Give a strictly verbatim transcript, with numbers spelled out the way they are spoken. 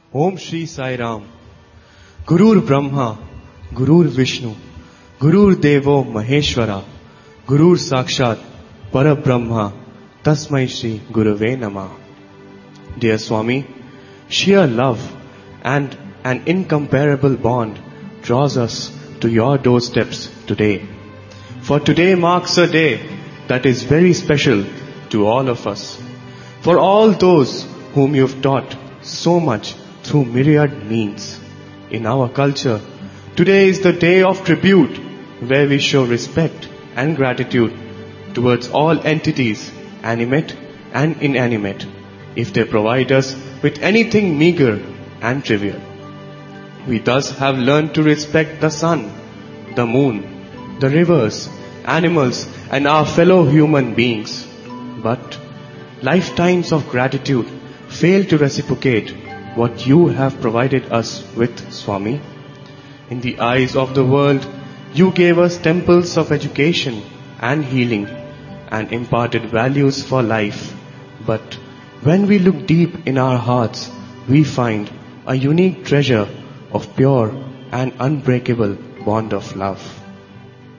Om Shri Sai Ram. Gurur Brahma, Gurur Vishnu, Gurur Devo Maheshwara, Gurur Sakshat Parabrahma, Tasmai Shri Gurave Namah. Dear Swami, sheer love and an incomparable bond draws us to your doorsteps today. For today marks a day that is very special to all of us. For all those whom you've taught so much through myriad means. In our culture, today is the day of tribute where we show respect and gratitude towards all entities, animate and inanimate, if they provide us with anything meager and trivial. We thus have learned to respect the sun, the moon, the rivers, animals and our fellow human beings. But lifetimes of gratitude fail to reciprocate what you have provided us with, Swami. In the eyes of the world, you gave us temples of education and healing and imparted values for life. But when we look deep in our hearts, we find a unique treasure of pure and unbreakable bond of love.